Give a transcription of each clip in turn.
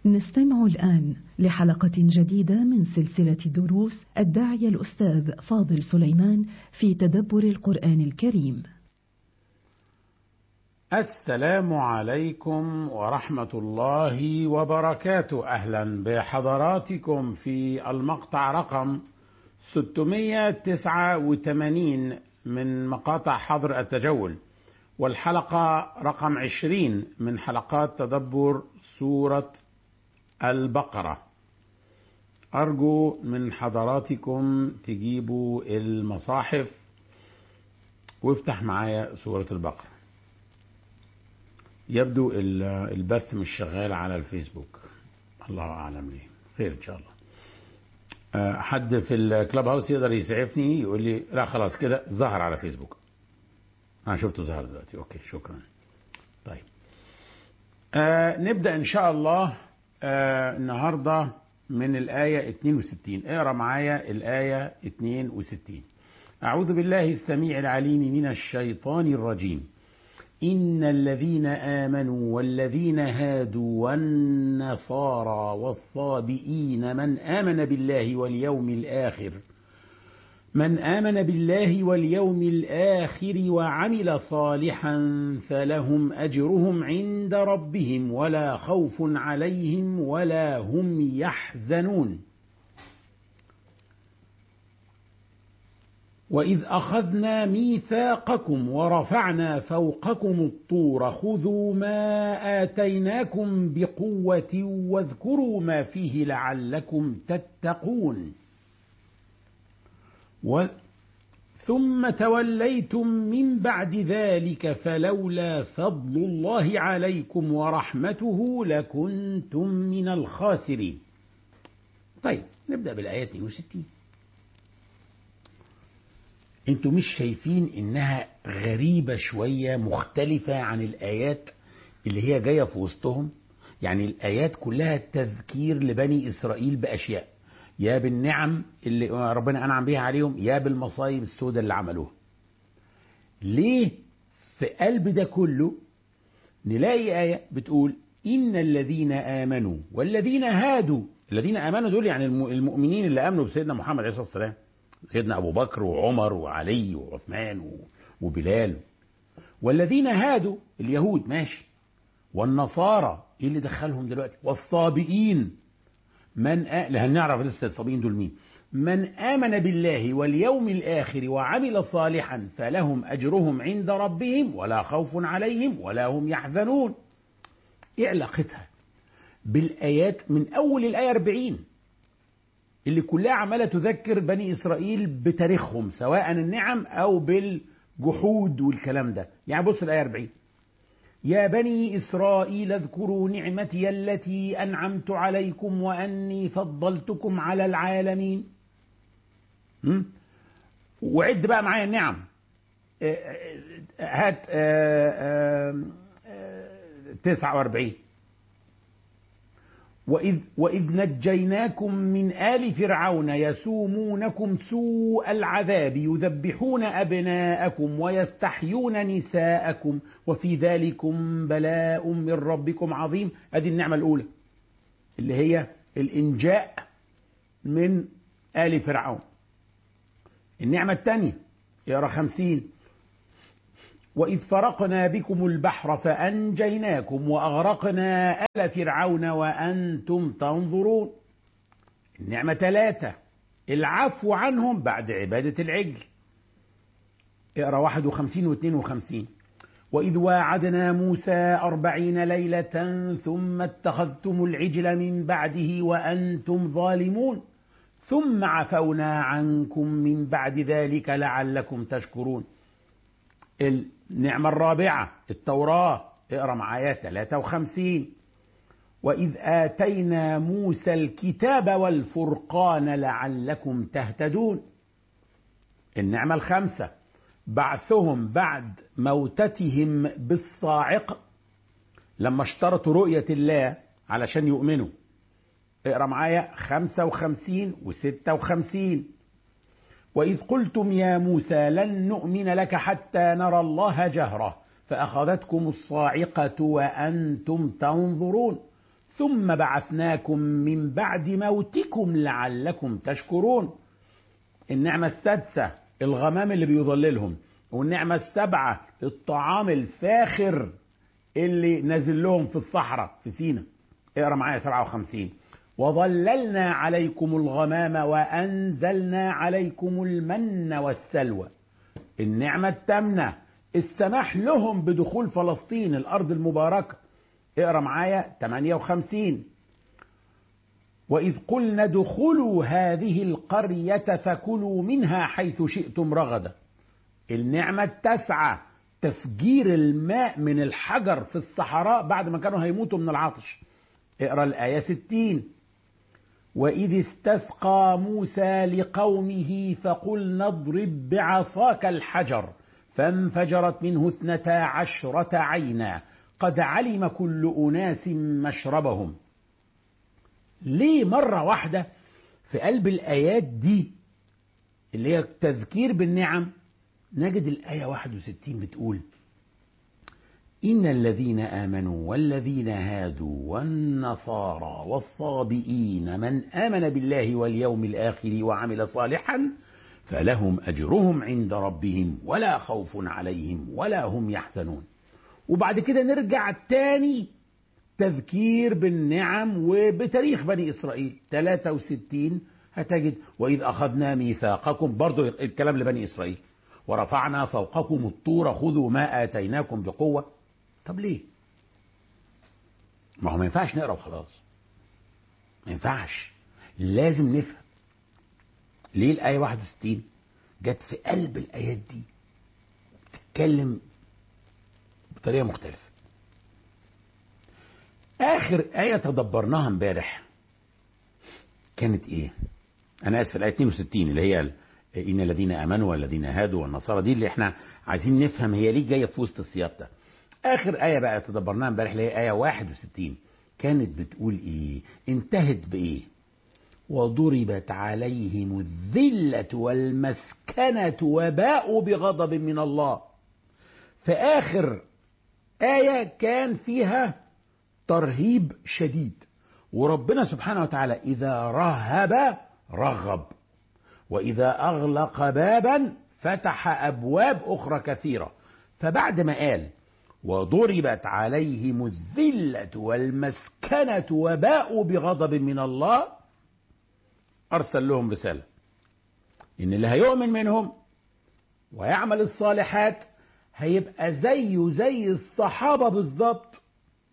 نستمع الآن لحلقة جديدة من سلسلة دروس الداعية الأستاذ فاضل سليمان في تدبر القرآن الكريم. السلام عليكم ورحمة الله وبركاته. أهلا بحضراتكم في المقطع رقم 689 من مقاطع حظر التجول، والحلقة رقم 20 من حلقات تدبر سورة البقرة. أرجو من حضراتكم تجيبوا المصاحف وافتح معايا سورة البقرة. يبدو البث مش شغال على الفيسبوك، الله أعلم ليه. خير إن شاء الله. حد في الكلاب هاوس يقدر يسعفني يقول لي لا خلاص كده ظهر على فيسبوك. أنا شفته ظهر دلوقتي. أوكي شكرا. طيب نبدأ إن شاء الله النهاردة من الآية 62. اقرأ معايا الآية 62. أعوذ بالله السميع العليم من الشيطان الرجيم. إن الذين آمنوا والذين هادوا والنصارى والصابئين من آمن بالله واليوم الآخر وعمل صالحا فلهم أجرهم عند ربهم ولا خوف عليهم ولا هم يحزنون. وإذ أخذنا ميثاقكم ورفعنا فوقكم الطور خذوا ما آتيناكم بقوة واذكروا ما فيه لعلكم تتقون. ثم توليتم من بعد ذلك فلولا فضل الله عليكم ورحمته لكنتم من الخاسرين. طيب نبدأ بالآية 62. انتوا مش شايفين انها غريبة شوية، مختلفة عن الآيات اللي هي جاية في وسطهم؟ يعني الآيات كلها تذكير لبني إسرائيل بأشياء، يا بالنعم اللي ربنا أنعم بها عليهم، يا بالمصايب السوداء اللي عملوها. ليه في قلب ده كله نلاقي آية بتقول إن الذين آمنوا والذين هادوا؟ الذين آمنوا دول يعني المؤمنين اللي آمنوا بسيدنا محمد عليه الصلاة والسلام، سيدنا أبو بكر وعمر وعلي وعثمان وبلال. والذين هادوا اليهود ماشي، والنصارى إيه اللي دخلهم دلوقتي؟ والصابئين هنعرف لسه الصابئين دول مين. من آمن بالله واليوم الآخر وعمل صالحا فلهم أجرهم عند ربهم ولا خوف عليهم ولا هم يحزنون. إيه علاقتها بالآيات من أول الآية 40 اللي كلها عمالة تذكر بني إسرائيل بتاريخهم، سواء النعم أو بالجحود والكلام ده؟ يعني بص الآية 40: يا بني إسرائيل اذكروا نعمتي التي أنعمت عليكم وأني فضلتكم على العالمين. وعد بقى معايا النعم. هات 49: وإذ نجيناكم من آل فرعون يسومونكم سوء العذاب يذبحون أبناءكم ويستحيون نساءكم وفي ذلكم بلاء من ربكم عظيم. هذه النعمة الأولى اللي هي الإنجاء من آل فرعون. النعمة الثانية يقرأ 50: وإذ فرقنا بكم البحر فأنجيناكم وأغرقنا آل فرعون وأنتم تنظرون. النعمة 3 العفو عنهم بعد عبادة العجل. اقرأ 51 و 52: وإذ واعدنا موسى 40 ليلة ثم اتخذتم العجل من بعده وأنتم ظالمون ثم عفونا عنكم من بعد ذلك لعلكم تشكرون. النعمة الرابعة التوراة. اقرأ معايا 53: وإذ آتينا موسى الكتاب والفرقان لعلكم تهتدون. النعمة الخامسة بعثهم بعد موتتهم بالصاعقة لما اشترطوا رؤية الله علشان يؤمنوا. اقرأ معايا 55 و 56: وإذ قلتم يا موسى لن نؤمن لك حتى نرى الله جهرة فأخذتكم الصاعقة وأنتم تنظرون ثم بعثناكم من بعد موتكم لعلكم تشكرون. النعمة السادسة الغمام اللي بيظللهم، والنعمة السابعة الطعام الفاخر اللي نزل لهم في الصحراء في سيناء. اقرا معايا 57. وظللنا عليكم الغمام وأنزلنا عليكم المن والسلوى. النعمة الثامنة السماح لهم بدخول فلسطين الأرض المباركة. اقرا معايا 58. وإذ قلنا ادخلوا هذه القرية فكلوا منها حيث شئتم رغدا. النعمة التاسعة تفجير الماء من الحجر في الصحراء بعد ما كانوا هيموتوا من العطش. اقرا الآية 60. وإذ استسقى موسى لقومه فقلنا اضرب بعصاك الحجر فانفجرت منه 12 عينا قد علم كل أناس مشربهم. ليه مرة واحدة في قلب الآيات دي اللي هي تذكير بالنعم نجد الآية 61 بتقول إن الذين آمنوا والذين هادوا والنصارى والصابئين من آمن بالله واليوم الآخر وعمل صالحا فلهم أجرهم عند ربهم ولا خوف عليهم ولا هم يحزنون. وبعد كده نرجع تاني تذكير بالنعم وبتاريخ بني إسرائيل 63 هتجد وإذ أخذنا ميثاقكم، برضو الكلام لبني إسرائيل، ورفعنا فوقكم الطور خذوا ما آتيناكم بقوة. طب ليه؟ ما هو ما ينفعش نقرأ وخلاص، ما ينفعش، لازم نفهم ليه الآية 61 جت في قلب الآيات دي تتكلم بطريقة مختلفة. آخر آية تدبرناها امبارح كانت إيه؟ أنا آسف، الآية 62 اللي هي إن الذين آمنوا والذين هادوا والنصارى، دي اللي إحنا عايزين نفهم هي ليه جاية في وسط السياق ده. آخر آية بقى تدبرناها امبارح اللي هي آية 61 كانت بتقول إيه؟ انتهت بإيه؟ وضربت عليهم الذلة والمسكنة وباءوا بغضب من الله. في آخر آية كان فيها ترهيب شديد، وربنا سبحانه وتعالى إذا رهب رغب، وإذا أغلق بابا فتح أبواب أخرى كثيرة. فبعد ما قال وضربت عليهم الذلة والمسكنة وباءوا بغضب من الله أرسل لهم رسالة إن اللي هيؤمن منهم ويعمل الصالحات هيبقى زيه زي الصحابة بالظبط.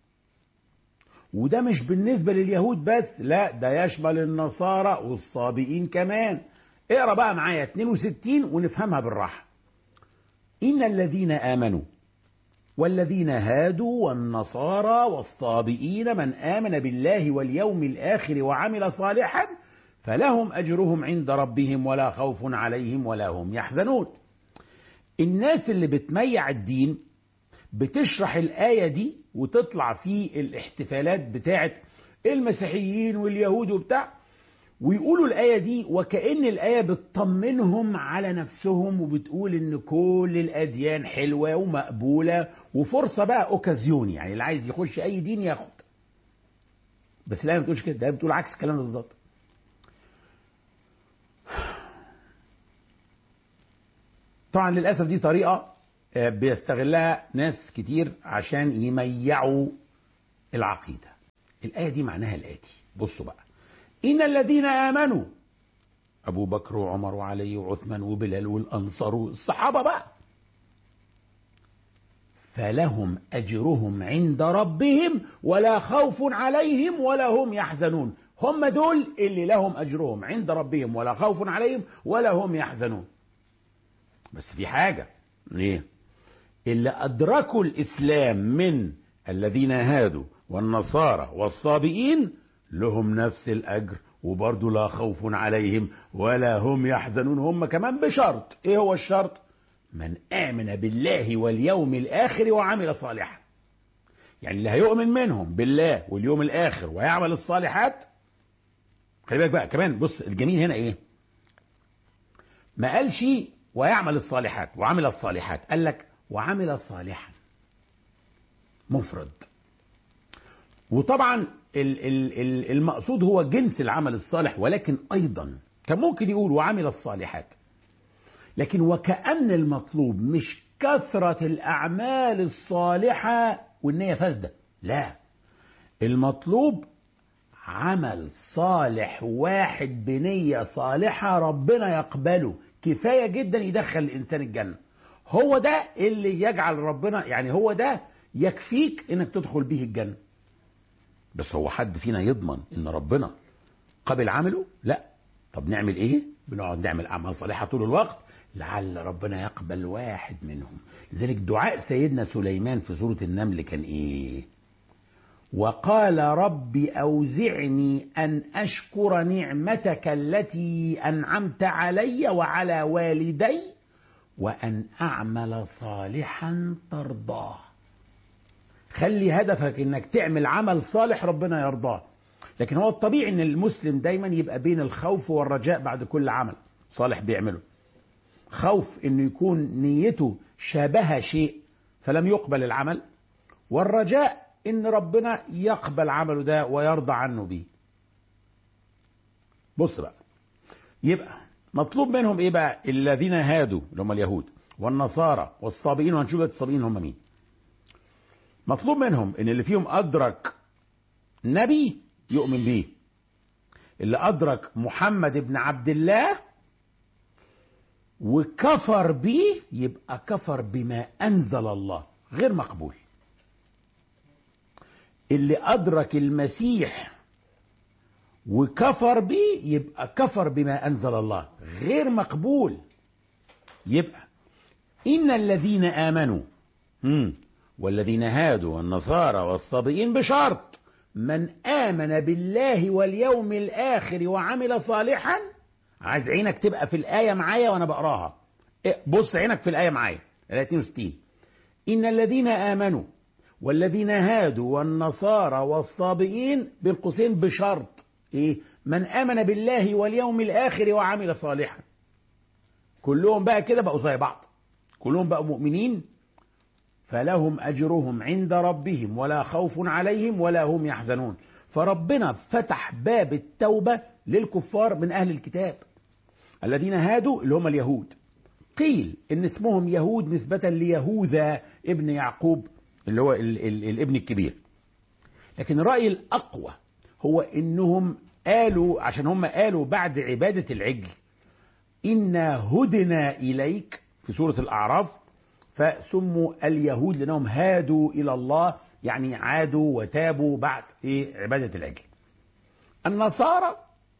وده مش بالنسبة لليهود بس، لا ده يشمل النصارى والصابئين كمان. اقرأ بقى معايا 62 ونفهمها بالراحة. إن الذين آمنوا والذين هادوا والنصارى والصابئين من آمن بالله واليوم الآخر وعمل صالحا فلهم أجرهم عند ربهم ولا خوف عليهم ولا هم يحزنون. الناس اللي بتميع الدين بتشرح الآية دي وتطلع في الاحتفالات بتاعت المسيحيين واليهود وبتاع، ويقولوا الآية دي وكأن الآية بتطمنهم على نفسهم وبتقول إن كل الأديان حلوة ومقبولة وفرصة بقى أوكازيوني، يعني اللي عايز يخش أي دين ياخد. بس الآية ما بتقولش كده، الآية بتقول عكس الكلام ده بالظبط. طبعا للأسف دي طريقة بيستغلها ناس كتير عشان يميعوا العقيدة. الآية دي معناها الآتي، بصوا بقى. إن الذين آمنوا أبو بكر وعمر وعلي وعثمان وبلال والأنصار والصحابة بقى فلهم أجرهم عند ربهم ولا خوف عليهم ولا هم يحزنون. هم دول اللي لهم أجرهم عند ربهم ولا خوف عليهم ولا هم يحزنون. بس في حاجة، ليه؟ اللي أدركوا الإسلام من الذين هادوا والنصارى والصابئين لهم نفس الأجر وبرضه لا خوف عليهم ولا هم يحزنون. هم كمان بشرط، إيه هو الشرط؟ من آمن بالله واليوم الآخر وعمل صالحا. يعني اللي هيؤمن منهم بالله واليوم الآخر ويعمل الصالحات. خلي بالك بقى كمان، بص الجميل هنا إيه؟ ما قالش ويعمل الصالحات وعمل الصالحات، قال لك وعمل صالحا مفرد. وطبعا المقصود هو جنس العمل الصالح، ولكن أيضا كان ممكن يقول وعمل الصالحات، لكن وكأن المطلوب مش كثرة الأعمال الصالحة والنية فاسدة، لا، المطلوب عمل صالح واحد بنية صالحة ربنا يقبله، كفاية جدا يدخل الإنسان الجنة. هو ده اللي يجعل ربنا، يعني هو ده يكفيك انك تدخل به الجنة. بس هو حد فينا يضمن ان ربنا قبل عمله؟ لا. طب نعمل ايه؟ بنقعد نعمل اعمال صالحة طول الوقت لعل ربنا يقبل واحد منهم. لذلك دعاء سيدنا سليمان في سورة النمل كان ايه؟ وقال رب أوزعني أن أشكر نعمتك التي أنعمت علي وعلى والدي وأن أعمل صالحا ترضاه. خلي هدفك إنك تعمل عمل صالح ربنا يرضاه. لكن هو الطبيعي إن المسلم دايما يبقى بين الخوف والرجاء بعد كل عمل صالح بيعمله. خوف إنه يكون نيته شابه شيء فلم يقبل العمل، والرجاء إن ربنا يقبل عمله ده ويرضى عنه بيه. بص بقى، يبقى مطلوب منهم ايه بقى؟ الذين هادوا اللي هم اليهود والنصارى والصابئين، وهنشوف الصابئين هم مين. مطلوب منهم ان اللي فيهم ادرك نبي يؤمن بيه، اللي ادرك محمد بن عبد الله وكفر بيه يبقى كفر بما انزل الله، غير مقبول. اللي ادرك المسيح وكفر بيه يبقى كفر بما أنزل الله، غير مقبول. يبقى إن الذين آمنوا والذين هادوا والنصارى والصابئين بشرط من آمن بالله واليوم الآخر وعمل صالحا. عايز عينك تبقى في الآية معايا وأنا بقراها. بص عينك في الآية معايا، الآية 62. إن الذين آمنوا والذين هادوا والنصارى والصابئين بين قوسين بشرط ايه؟ من آمن بالله واليوم الآخر وعمل صالحا. كلهم بقى كده بقوا زي بعض، كلهم بقوا مؤمنين، فلهم أجرهم عند ربهم ولا خوف عليهم ولا هم يحزنون. فربنا فتح باب التوبة للكفار من أهل الكتاب. الذين هادوا اللي هم اليهود، قيل إن اسمهم يهود نسبة ليهوذا ابن يعقوب اللي هو الابن الكبير، لكن الرأي الأقوى هو إنهم قالوا، عشان هم قالوا بعد عبادة العجل إنا هدنا إليك في سورة الأعراف، فسموا اليهود لأنهم هادوا إلى الله، يعني عادوا وتابوا بعد عبادة العجل. النصارى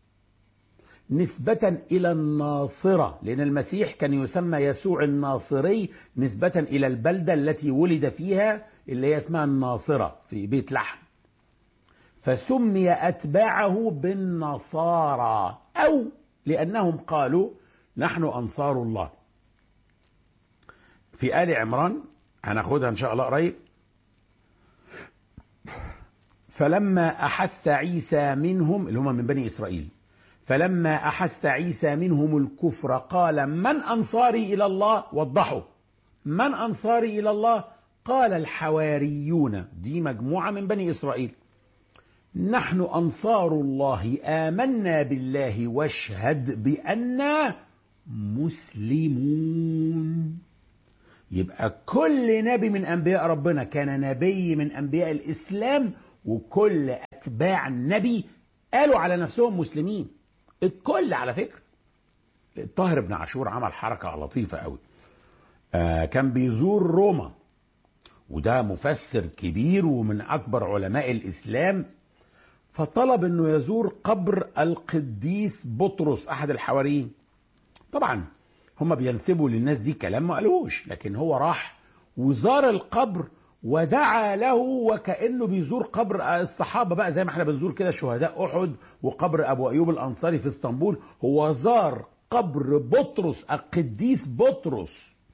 نسبة إلى الناصرة، لأن المسيح كان يسمى يسوع الناصري نسبة إلى البلدة التي ولد فيها اللي هي اسمها الناصرة في بيت لحم، فسمي أتباعه بالنصارى، أو لأنهم قالوا نحن أنصار الله. في آل عمران هناخدها إن شاء الله قريب. فلما أحس عيسى منهم اللي هم من بني إسرائيل، فلما أحس عيسى منهم الكفر قال من أنصاري إلى الله؟ وضحوا من أنصاري إلى الله؟ قال الحواريون، دي مجموعة من بني إسرائيل، نحن أنصار الله آمنا بالله واشهد بأننا مسلمون. يبقى كل نبي من أنبياء ربنا كان نبي من أنبياء الإسلام، وكل أتباع النبي قالوا على نفسهم مسلمين. الكل على فكرة. الطاهر بن عاشور عمل حركة لطيفة قوي. كان بيزور روما، وده مفسر كبير ومن أكبر علماء الإسلام، فطلب انه يزور قبر القديس بطرس احد الحواريين. طبعا هم بينسبوا للناس دي كلام ما قالوش، لكن هو راح وزار القبر ودعا له وكأنه بيزور قبر الصحابة بقى، زي ما احنا بنزور كده شهداء أحد وقبر أبو أيوب الأنصاري في اسطنبول. هو زار قبر بطرس القديس بطرس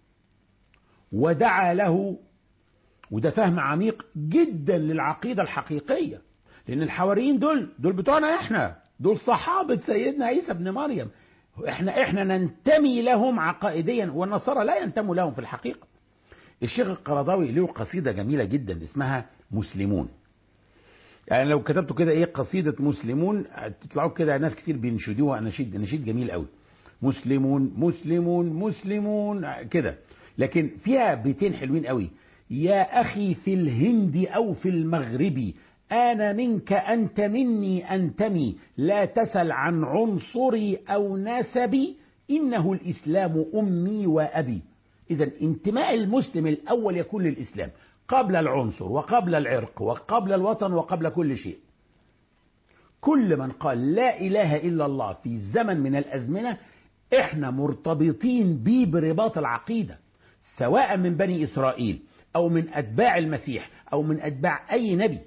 ودعا له، وده فهم عميق جدا للعقيدة الحقيقية، لأن الحواريين دول بتوعنا احنا، دول صحابة سيدنا عيسى بن مريم، احنا ننتمي لهم عقائديا، والنصارى لا ينتموا لهم في الحقيقة. الشيخ القرضاوي له قصيدة جميلة جدا اسمها مسلمون. يعني لو كتبتوا كده ايه قصيدة مسلمون تطلعوا كده ناس كتير بينشدوها، نشيد جميل قوي، مسلمون مسلمون مسلمون كده. لكن فيها بيتين حلوين قوي، يا أخي في الهند أو في المغرب أنا منك أنت مني أنتمي، لا تسل عن عنصري أو نسبي إنه الإسلام أمي وأبي. إذا انتماء المسلم الأول يكون للإسلام قبل العنصر وقبل العرق وقبل الوطن وقبل كل شيء. كل من قال لا إله إلا الله في زمن من الأزمنة إحنا مرتبطين بيه برباط العقيدة، سواء من بني إسرائيل أو من أتباع المسيح أو من أتباع أي نبي.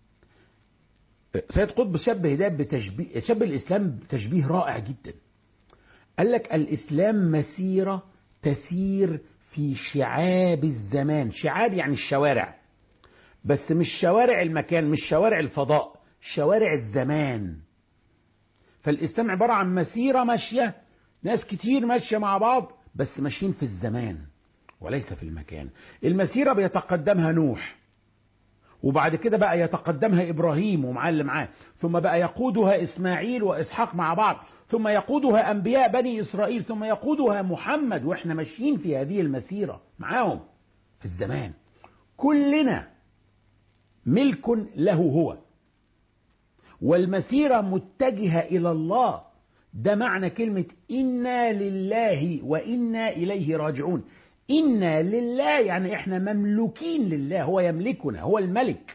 سيد قطب شبه ده بتشبيه، شبه الإسلام بتشبيه رائع جدا. قال لك الإسلام مسيرة تسير في شعاب الزمان. شعاب يعني الشوارع، بس مش شوارع المكان، مش شوارع الفضاء، شوارع الزمان. فالإسلام عبارة عن مسيرة ماشية، ناس كتير ماشية مع بعض بس ماشيين في الزمان وليس في المكان. المسيرة بيتقدمها نوح، وبعد كده بقى يتقدمها إبراهيم ومعاه اللي معاه، ثم بقى يقودها إسماعيل وإسحاق مع بعض، ثم يقودها أنبياء بني إسرائيل، ثم يقودها محمد، وإحنا ماشيين في هذه المسيرة معاهم في الزمان. كلنا ملك له هو، والمسيرة متجهة إلى الله. ده معنى كلمة إنا لله وإنا إليه راجعون. إنا لله يعني إحنا مملوكين لله، هو يملكنا، هو الملك.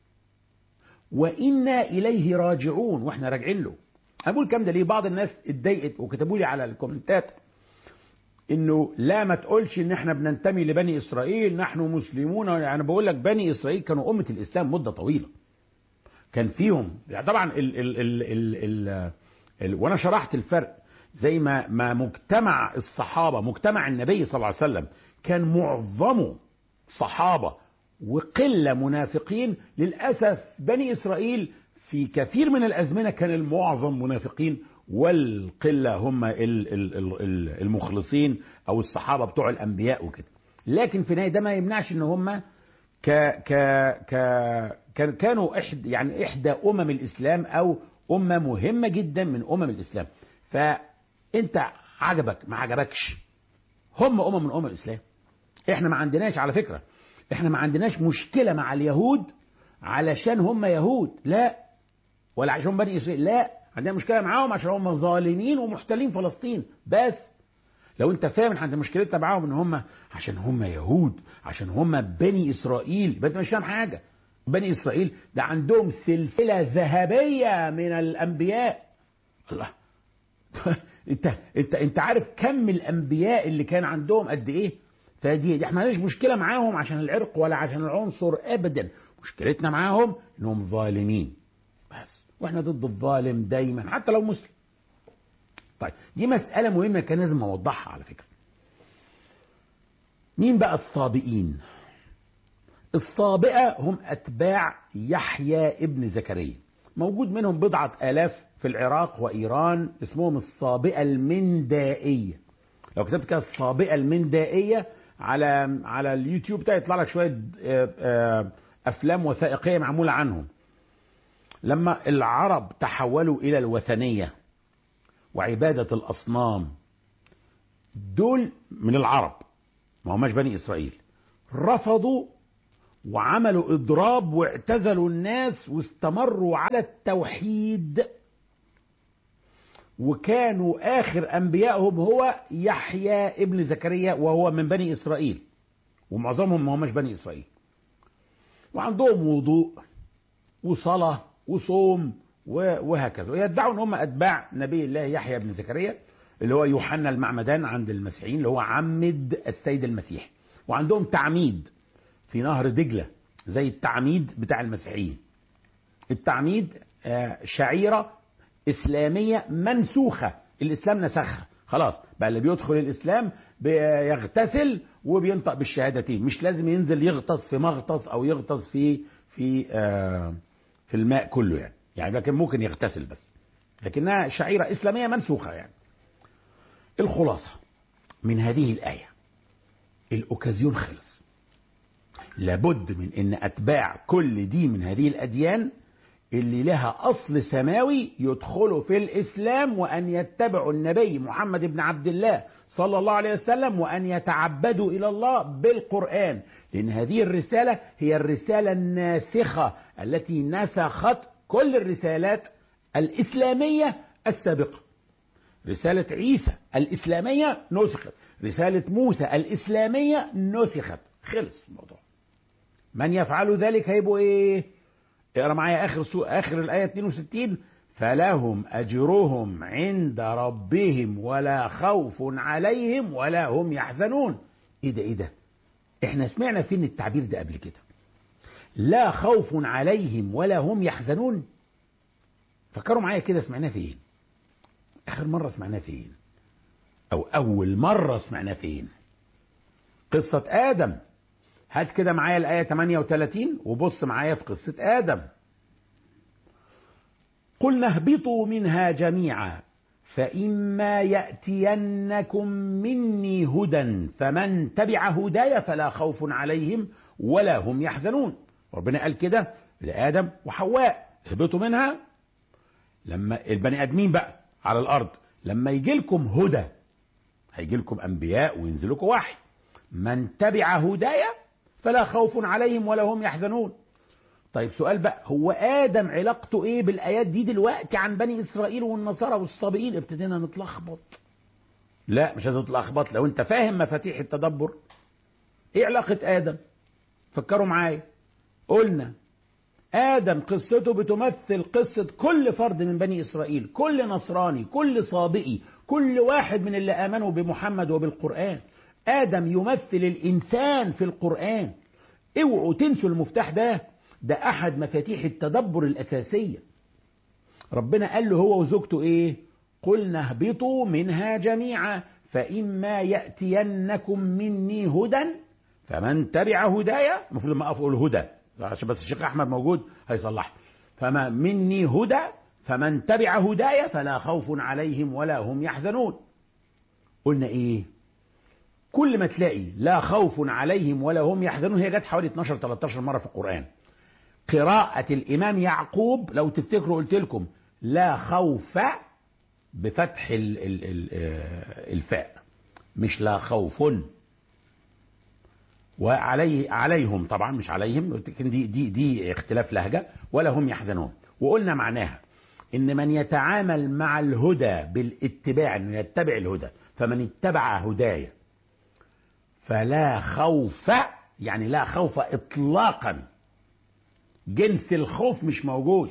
وإنا إليه راجعون، وإحنا راجعين له. أنا بقول الكلام ده ليه؟ بعض الناس اتضايقت وكتبوا لي على الكومنتات إنه لا ما تقولش إن إحنا بننتمي لبني إسرائيل، نحن مسلمون. أنا بقول لك بني إسرائيل كانوا أمة الإسلام مدة طويلة، كان فيهم يعني طبعا وانا شرحت الفرق. زي ما مجتمع الصحابة، مجتمع النبي صلى الله عليه وسلم كان معظمه صحابة وقلة منافقين، للأسف بني إسرائيل في كثير من الأزمنة كان المعظم منافقين والقلة هم المخلصين أو الصحابة بتوع الأنبياء وكده. لكن في النهاية ده ما يمنعش إن هم كانوا إحدى أمم الإسلام أو أمة مهمة جدا من أمم الإسلام. فأنت عجبك ما عجبكش، هم أمم من أمم الإسلام. إحنا ما عندناش، على فكرة إحنا ما عندناش مشكلة مع اليهود علشان هم يهود، لا، ولا عشان بني إسرائيل، لا، عندنا مشكلة معاهم عشان هم ظالمين ومحتلين فلسطين بس. لو انت فاهم ان عند مشكلتنا معاهم ان هم عشان هم يهود، عشان هم بني اسرائيل، يبقى انت مش فاهم حاجه. بني اسرائيل ده عندهم سلسله ذهبيه من الانبياء. الله انت عارف كم الانبياء اللي كان عندهم قد ايه؟ فدي احنا مالناش مشكله معاهم عشان العرق ولا عشان العنصر ابدا. مشكلتنا معاهم انهم ظالمين بس، واحنا ضد الظالم دايما حتى لو مسلم. طيب دي مسألة مهمة كان لازم أوضحها على فكرة. مين بقى الصابئين؟ الصابئة هم أتباع يحيى ابن زكريا، موجود منهم بضعة آلاف في العراق وإيران، اسمهم الصابئة المندائية. لو كتبت كده الصابئة المندائية على اليوتيوب ده يطلع لك شوية أفلام وثائقية معمولة عنهم. لما العرب تحولوا إلى الوثنية وعبادة الأصنام، دول من العرب ما هماش بني إسرائيل، رفضوا وعملوا إضراب واعتزلوا الناس واستمروا على التوحيد، وكانوا آخر أنبيائهم هو يحيى ابن زكريا وهو من بني إسرائيل، ومعظمهم ما هماش بني إسرائيل. وعندهم وضوء وصلاة وصوم وهكذا، ويدعوا ان هم اتباع نبي الله يحيى بن زكريا اللي هو يوحنا المعمدان عند المسيحيين، اللي هو عمد السيد المسيح. وعندهم تعميد في نهر دجلة زي التعميد بتاع المسيحيين. التعميد شعيرة إسلامية منسوخة، الإسلام نسخها خلاص، بقى اللي بيدخل الإسلام بيغتسل وبينطق بالشهادتين، مش لازم ينزل يغطس في مغطس أو يغطس في الماء كله يعني لكن ممكن يغتسل بس، لكنها شعيرة إسلامية منسوخة يعني. الخلاصة من هذه الآية، الأوكازيون خلص. لابد من أن أتباع كل دين من هذه الأديان اللي لها أصل سماوي يدخلوا في الإسلام، وأن يتبعوا النبي محمد بن عبد الله صلى الله عليه وسلم، وأن يتعبدوا إلى الله بالقرآن، لأن هذه الرسالة هي الرسالة الناسخة التي نسخت كل الرسالات الإسلامية السابقة. رسالة عيسى الإسلامية نسخت، رسالة موسى الإسلامية نسخت، خلص الموضوع. من يفعل ذلك هيبقوا إيه؟ اقرأ معايا آخر الآية 62: فلهم أجرهم عند ربهم ولا خوف عليهم ولا هم يحزنون. إيه ده؟ إحنا سمعنا فين التعبير ده قبل كده؟ لا خوف عليهم ولا هم يحزنون. فكروا معايا كده، سمعناه فين؟ آخر مرة سمعناه فين؟ أو أول مرة سمعناه فين؟ قصة آدم. هات كده معايا الآية 38 وبص معايا في قصة آدم. قلنا اهبطوا منها جميعا فإما يأتينكم مني هدى فمن تبع هداي فلا خوف عليهم ولا هم يحزنون. ربنا قال كده لآدم وحواء: اهبطوا منها. لما البني آدمين بقى على الأرض، لما يجي لكم هدى هيجي لكم أنبياء وينزل لكم وحي، من تبع هداي فلا خوف عليهم ولا هم يحزنون. طيب سؤال بقى، هو آدم علاقته إيه بالآيات دي دلوقتي عن بني إسرائيل والنصارى والصابئين؟ ابتدينا نتلخبط. لا، مش هتتلخبط لو أنت فاهم مفاتيح التدبر. إيه علاقة آدم؟ فكروا معايا. قلنا آدم قصته بتمثل قصة كل فرد من بني إسرائيل، كل نصراني، كل صابئي، كل واحد من اللي آمنوا بمحمد وبالقرآن. آدم يمثل الإنسان في القرآن. اوعوا تنسوا المفتاح ده أحد مفاتيح التدبر الأساسية. ربنا قال له هو وزوجته إيه؟ قلنا اهبطوا منها جميعا فإما يأتينكم مني هدى فمن تبع هدايا. المفروض لما أقف أقول هدى عشان بس الشيخ أحمد موجود هيصلح. فما مني هدى فمن تبع هدايا فلا خوف عليهم ولا هم يحزنون. قلنا إيه؟ كل ما تلاقي لا خوف عليهم ولا هم يحزنون هي جت حوالي 12-13 مرة في القرآن. قراءة الإمام يعقوب لو تفتكروا قلت لكم لا خوف بفتح الفاء، مش لا خوف. عليهم طبعا مش عليهم، دي اختلاف لهجة. ولا هم يحزنون. وقلنا معناها ان من يتعامل مع الهدى بالاتباع، انه يتبع الهدى، فمن اتبع هدايا فلا خوف، يعني لا خوف اطلاقا، جنس الخوف مش موجود.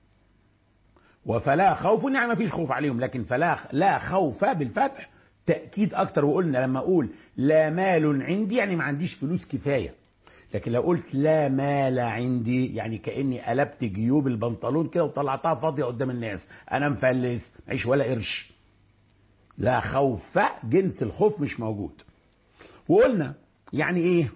وفلا خوف يعني ما فيش خوف عليهم، لكن لا خوف بالفتح تأكيد أكتر. وقلنا لما أقول لا مال عندي يعني ما عنديش فلوس كفاية، لكن لو قلت لا مال عندي يعني كأني قلبت جيوب البنطلون كده وطلعتها فاضية قدام الناس، أنا مفلس معيش ولا قرش. لا خوف جنس الخوف مش موجود. وقلنا يعني إيه؟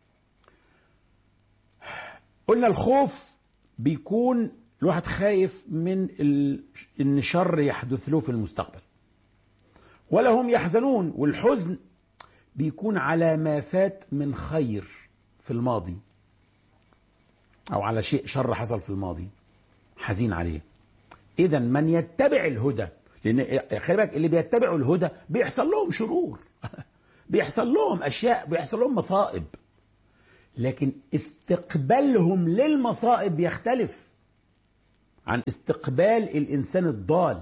قلنا الخوف بيكون الواحد خايف من ان شر يحدث له في المستقبل. ولا هم يحزنون، والحزن بيكون على ما فات من خير في الماضي او على شيء شر حصل في الماضي حزين عليه. اذا من يتبع الهدى، لان خلي بالك اللي بيتبعوا الهدى بيحصل لهم شرور بيحصل لهم اشياء، بيحصل لهم مصائب، لكن استقبالهم للمصائب يختلف عن استقبال الإنسان الضال.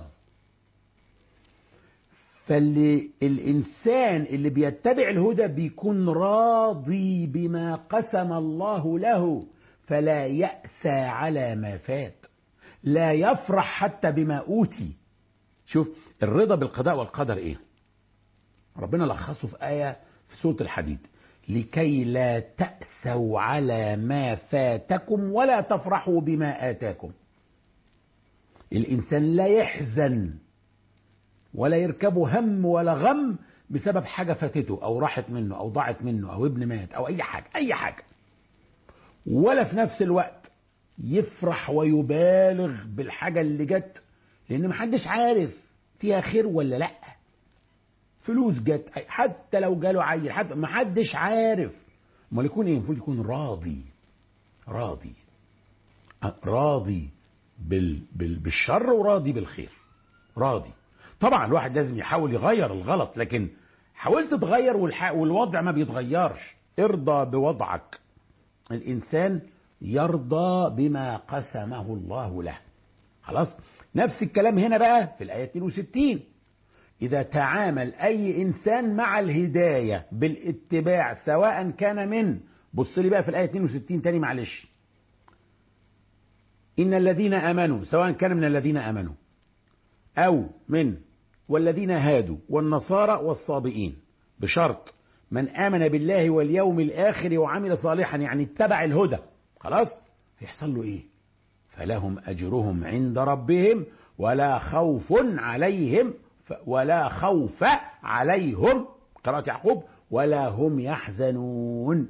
فالإنسان اللي بيتبع الهدى بيكون راضي بما قسم الله له، فلا يأسى على ما فات، لا يفرح حتى بما أوتي. شوف الرضا بالقضاء والقدر إيه؟ ربنا لخصه في آية في سورة الحديد: لكي لا تأسوا على ما فاتكم ولا تفرحوا بما آتاكم. الإنسان لا يحزن ولا يركبه هم ولا غم بسبب حاجة فاتته أو راحت منه أو ضاعت منه أو ابن مات أو أي حاجة، ولا في نفس الوقت يفرح ويبالغ بالحاجة اللي جت، لأن محدش عارف فيها خير ولا لأ. فلوس جت، حتى لو جاله عيل، حتى محدش عارف. امال يكون ايه؟ المفروض يكون راضي بالشر وراضي بالخير، راضي. طبعا الواحد لازم يحاول يغير الغلط، لكن حاولت تغير والوضع ما بيتغيرش، ارضى بوضعك. الإنسان يرضى بما قسمه الله له. خلاص. نفس الكلام هنا بقى في الآية 62، إذا تعامل أي إنسان مع الهداية بالاتباع سواء كان من، بص لي بقى في الآية 62 تاني معلش، إن الذين آمنوا، سواء كان من الذين آمنوا أو من والذين هادوا والنصارى والصابئين، بشرط من آمن بالله واليوم الآخر وعمل صالحا، يعني اتبع الهدى، خلاص هيحصل له إيه؟ فلهم أجرهم عند ربهم ولا خوف عليهم، ولا خوف عليهم، قراءة يعقوب، ولا هم يحزنون.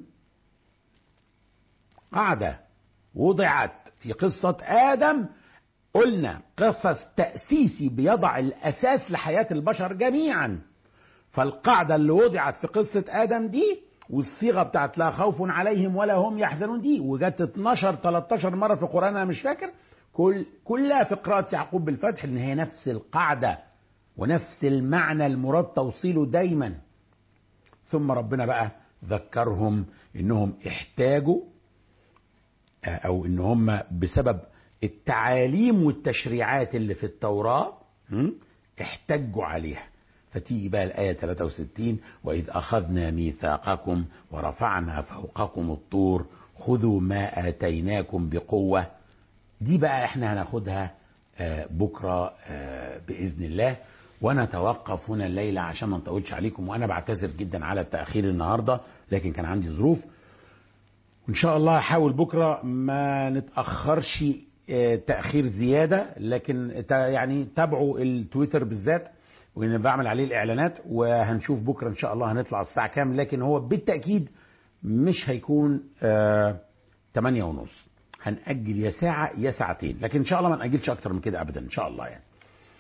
قاعدة وضعت في قصة آدم، قلنا قصص تأسيسي بيضع الأساس لحياة البشر جميعا. فالقاعدة اللي وضعت في قصة آدم دي، والصيغة بتاعت لا خوف عليهم ولا هم يحزنون دي، وجت 12-13 مرة في القرآن أنا مش فاكر، كلها في قراءة يعقوب بالفتح، إن هي نفس القاعدة ونفس المعنى المراد توصيله دايما. ثم ربنا بقى ذكرهم إنهم احتاجوا، أو إن هم بسبب التعاليم والتشريعات اللي في التوراة احتجوا عليها. فتيجي بقى الآية 63، وإذ أخذنا ميثاقكم ورفعنا فوقكم الطور خذوا ما آتيناكم بقوة. دي بقى احنا هناخدها بكرة بإذن الله، ونتوقف هنا الليلة عشان ما نطولش عليكم. وأنا بعتذر جدا على التأخير النهاردة، لكن كان عندي ظروف، وإن شاء الله هحاول بكرة ما نتأخرش تأخير زيادة. لكن يعني تابعوا التويتر بالذات، وأنا بعمل عليه الإعلانات، وهنشوف بكرة إن شاء الله هنطلع الساعة كام. لكن هو بالتأكيد مش هيكون 8:30، هنأجل يا ساعة يا ساعتين، لكن إن شاء الله ما نأجلش أكتر من كده أبدا إن شاء الله يعني.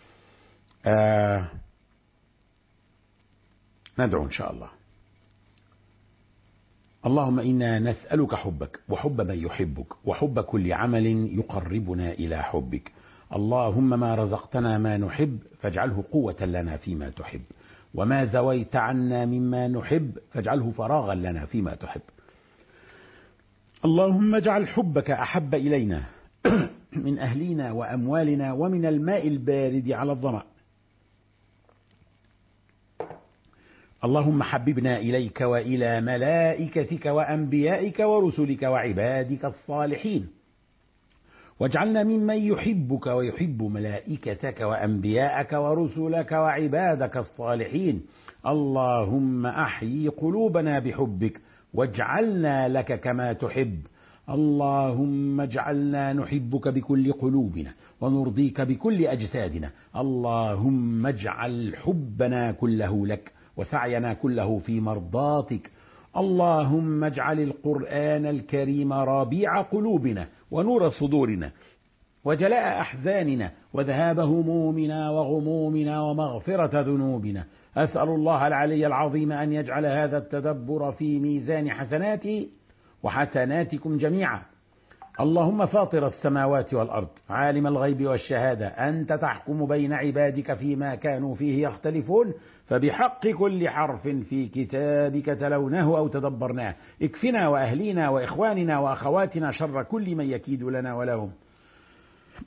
ندعو إن شاء الله. اللهم إنا نسألك حبك وحب من يحبك وحب كل عمل يقربنا إلى حبك. اللهم ما رزقتنا ما نحب فاجعله قوة لنا فيما تحب، وما زويت عنا مما نحب فاجعله فراغا لنا فيما تحب. اللهم اجعل حبك أحب إلينا من أهلنا وأموالنا ومن الماء البارد على الظمأ. اللهم حببنا إليك وإلى ملائكتك وأنبيائك ورسلك وعبادك الصالحين، واجعلنا ممن يحبك ويحب ملائكتك وأنبياءك ورسلك وعبادك الصالحين. اللهم أحيي قلوبنا بحبك واجعلنا لك كما تحب. اللهم اجعلنا نحبك بكل قلوبنا ونرضيك بكل أجسادنا. اللهم اجعل حبنا كله لك وسعينا كله في مرضاتك. اللهم اجعل القرآن الكريم ربيع قلوبنا ونور صدورنا وجلاء أحزاننا وذهاب همومنا وغمومنا ومغفرة ذنوبنا. أسأل الله العلي العظيم أن يجعل هذا التدبر في ميزان حسناتي وحسناتكم جميعا. اللهم فاطر السماوات والأرض عالم الغيب والشهادة، أنت تحكم بين عبادك فيما كانوا فيه يختلفون، فبحق كل حرف في كتابك تلوناه أو تدبرناه اكفنا وأهلينا وإخواننا وأخواتنا شر كل من يكيد لنا ولهم.